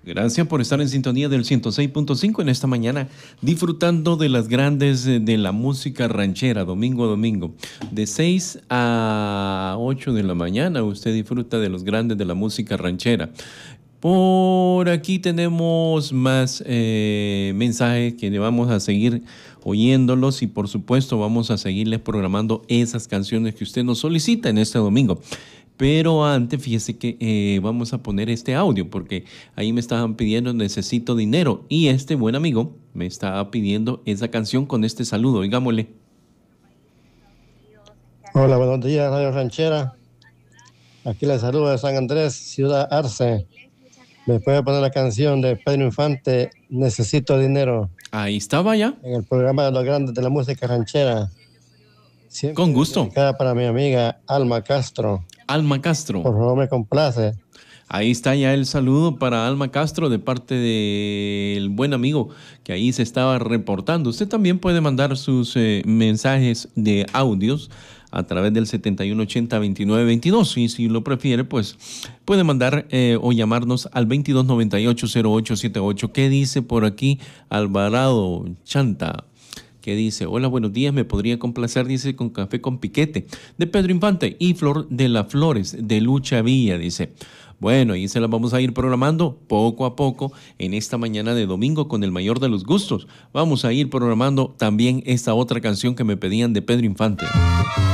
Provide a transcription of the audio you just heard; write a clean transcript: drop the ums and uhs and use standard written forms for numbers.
Gracias por estar en sintonía del 106.5 en esta mañana, disfrutando de las grandes de la música ranchera, domingo a domingo. De 6 a 8 de la mañana usted disfruta de los grandes de la música ranchera. Por aquí tenemos más mensajes que vamos a seguir oyéndolos y por supuesto vamos a seguirles programando esas canciones que usted nos solicita en este domingo. Pero antes, fíjese que vamos a poner este audio porque ahí me estaban pidiendo Necesito Dinero y este buen amigo me estaba pidiendo esa canción con este saludo. Oigámosle. Hola, buenos días, Radio Ranchera. Aquí les saludo de San Andrés, Ciudad Arce. ¿Me puede poner la canción de Pedro Infante, Necesito Dinero? Ahí estaba ya. En el programa de los grandes de la música ranchera. Siempre con gusto. dedicada para mi amiga Alma Castro. Alma Castro. Por favor, me complace. Ahí está ya el saludo para Alma Castro de parte del buen amigo que ahí se estaba reportando. Usted también puede mandar sus mensajes de audios a través del 7180-2922 y si lo prefiere, pues puede mandar o llamarnos al 2298-0878. ¿Qué dice por aquí Alvarado Chanta? Que dice, hola, buenos días, me podría complacer, dice, con Café con Piquete, de Pedro Infante y Flor de las Flores, de Lucha Villa, dice. Bueno, y se la vamos a ir programando poco a poco en esta mañana de domingo con el mayor de los gustos. Vamos a ir programando también esta otra canción que me pedían de Pedro Infante.